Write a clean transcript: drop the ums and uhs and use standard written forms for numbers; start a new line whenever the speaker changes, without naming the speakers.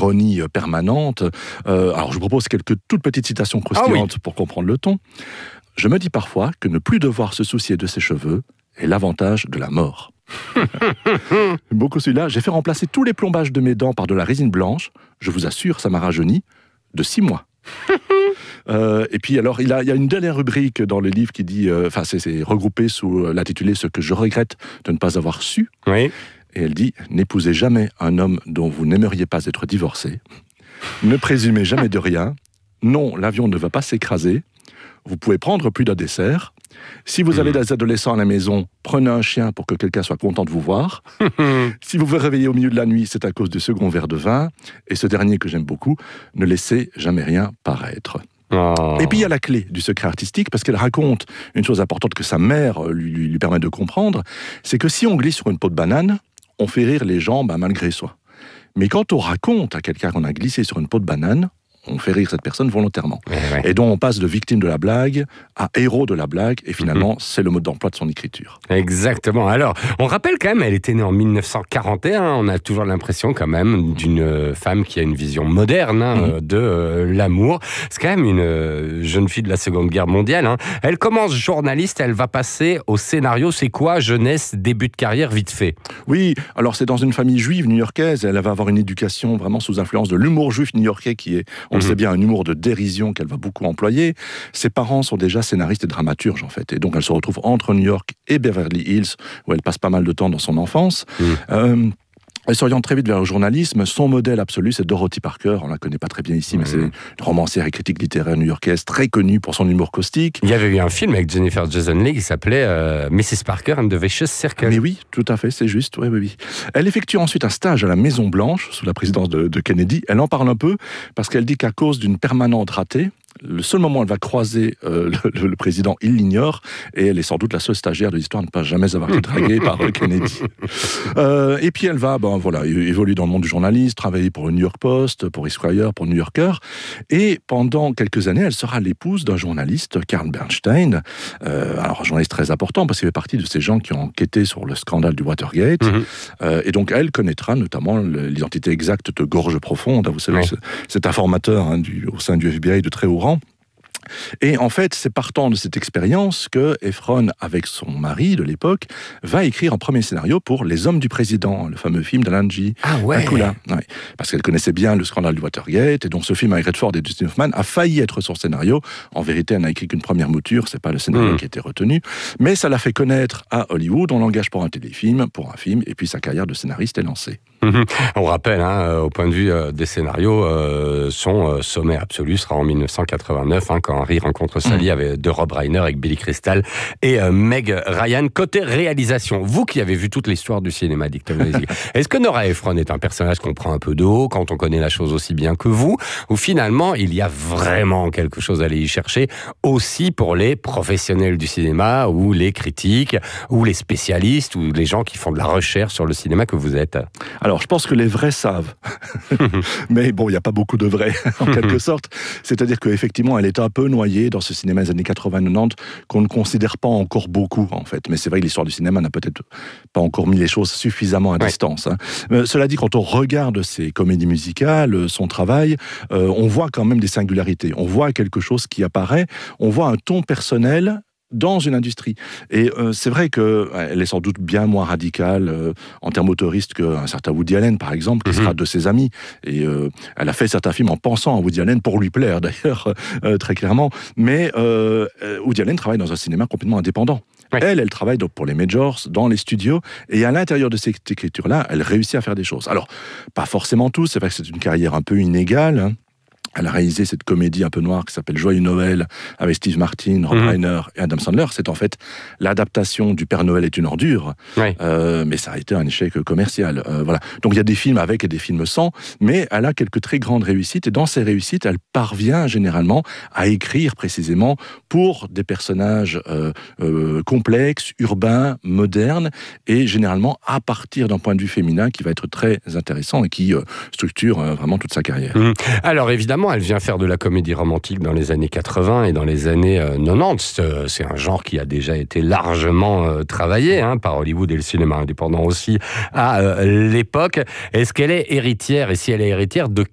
ironie permanente. Alors je vous propose quelques toutes petites citations croustillantes pour comprendre le ton. Je me dis parfois que ne plus devoir se soucier de ses cheveux est l'avantage de la mort. Beaucoup celui-là. J'ai fait remplacer tous les plombages de mes dents par de la résine blanche. Je vous assure, ça m'a rajeuni de 6 mois. Et puis alors, il y a une dernière rubrique dans le livre qui dit, c'est regroupé sous l'intitulé « Ce que je regrette de ne pas avoir su ».
Oui.
Et elle dit « N'épousez jamais un homme dont vous n'aimeriez pas être divorcé. Ne présumez jamais de rien. Non, l'avion ne va pas s'écraser. Vous pouvez prendre plus d'un dessert. Si vous avez des adolescents à la maison, prenez un chien pour que quelqu'un soit content de vous voir. Si vous vous réveillez au milieu de la nuit, c'est à cause du second verre de vin. Et ce dernier que j'aime beaucoup, ne laissez jamais rien paraître. » Et puis il y a la clé du secret artistique, parce qu'elle raconte une chose importante que sa mère lui permet de comprendre, c'est que si on glisse sur une peau de banane, on fait rire les gens malgré soi. Mais quand on raconte à quelqu'un qu'on a glissé sur une peau de banane, on fait rire cette personne volontairement. Ouais. Et donc on passe de victime de la blague à héros de la blague, et finalement c'est le mode d'emploi de son écriture.
Exactement. Alors, on rappelle quand même, elle était née en 1941, on a toujours l'impression quand même d'une femme qui a une vision moderne de l'amour. C'est quand même une jeune fille de la Seconde Guerre mondiale. Elle commence journaliste, elle va passer au scénario. C'est quoi, jeunesse, début de carrière, vite fait?
Oui, alors c'est dans une famille juive new-yorkaise, elle va avoir une éducation vraiment sous influence de l'humour juif new-yorkais qui est, on le sait bien, un humour de dérision qu'elle va beaucoup employer. Ses parents sont déjà scénaristes et dramaturges, en fait. Et donc, elle se retrouve entre New York et Beverly Hills, où elle passe pas mal de temps dans son enfance. Elle s'oriente très vite vers le journalisme. Son modèle absolu, c'est Dorothy Parker. On la connaît pas très bien ici, mais c'est une romancière et critique littéraire new-yorkaise très connue pour son humour caustique.
Il y avait eu un film avec Jennifer Jason Leigh qui s'appelait Mrs. Parker and the Vicious Circle.
Mais oui, tout à fait, c'est juste. Oui. Elle effectue ensuite un stage à la Maison Blanche, sous la présidence de Kennedy. Elle en parle un peu, parce qu'elle dit qu'à cause d'une permanente ratée, le seul moment où elle va croiser le président, il l'ignore, et elle est sans doute la seule stagiaire de l'histoire à ne pas jamais avoir été draguée par Kennedy. Et puis elle va évoluer dans le monde du journalisme, travailler pour le New York Post, pour Esquire, pour New Yorker, et pendant quelques années, elle sera l'épouse d'un journaliste, Carl Bernstein, alors un journaliste très important, parce qu'il fait partie de ces gens qui ont enquêté sur le scandale du Watergate, et donc elle connaîtra notamment l'identité exacte de Gorge Profonde, vous savez, cet informateur au sein du FBI de très haut rang. Et en fait, c'est partant de cette expérience que Efron, avec son mari de l'époque, va écrire un premier scénario pour Les Hommes du Président, le fameux film d'Alan J. Pakula. Parce qu'elle connaissait bien le scandale du Watergate, et donc ce film avec Redford et Dustin Hoffman a failli être son scénario. En vérité, elle n'a écrit qu'une première mouture, c'est pas le scénario qui a été retenu, mais ça l'a fait connaître à Hollywood. On l'engage pour un téléfilm, pour un film, et puis sa carrière de scénariste est lancée.
On rappelle, au point de vue des scénarios, son sommet absolu sera en 1989, quand Henry rencontre Sally de Rob Reiner avec Billy Crystal et Meg Ryan. Côté réalisation, vous qui avez vu toute l'histoire du cinéma, Dick Tomlinson, est-ce que Nora Ephron est un personnage qu'on prend un peu de haut quand on connaît la chose aussi bien que vous, ou finalement il y a vraiment quelque chose à aller y chercher aussi pour les professionnels du cinéma, ou les critiques, ou les spécialistes, ou les gens qui font de la recherche sur le cinéma que vous êtes?
Alors, je pense que les vrais savent. Mais bon, il n'y a pas beaucoup de vrais, en quelque sorte. C'est-à-dire qu'effectivement, elle est un peu noyée dans ce cinéma des années 80-90 qu'on ne considère pas encore beaucoup, en fait. Mais c'est vrai que l'histoire du cinéma n'a peut-être pas encore mis les choses suffisamment à distance. Cela dit, quand on regarde ses comédies musicales, son travail, on voit quand même des singularités. On voit quelque chose qui apparaît. On voit un ton personnel dans une industrie. Et c'est vrai qu'elle est sans doute bien moins radicale en termes autoristes qu'un certain Woody Allen, par exemple, qui sera de ses amis. Et elle a fait certains films en pensant à Woody Allen, pour lui plaire d'ailleurs, très clairement. Mais Woody Allen travaille dans un cinéma complètement indépendant. Elle travaille donc pour les majors, dans les studios, et à l'intérieur de cette écriture-là, elle réussit à faire des choses. Alors, pas forcément tous, c'est vrai que c'est une carrière un peu inégale, Elle a réalisé cette comédie un peu noire qui s'appelle Joyeux Noël avec Steve Martin, Rob Reiner et Adam Sandler. C'est en fait l'adaptation du Père Noël est une ordure, mais ça a été un échec commercial. Voilà. Donc il y a des films avec et des films sans, mais elle a quelques très grandes réussites, et dans ces réussites, elle parvient généralement à écrire précisément pour des personnages complexes, urbains, modernes, et généralement à partir d'un point de vue féminin qui va être très intéressant et qui structure vraiment toute sa carrière.
Alors évidemment, elle vient faire de la comédie romantique dans les années 80 et dans les années 90. C'est un genre qui a déjà été largement travaillé par Hollywood et le cinéma indépendant aussi à l'époque. Est-ce qu'elle est héritière, et si elle est héritière, de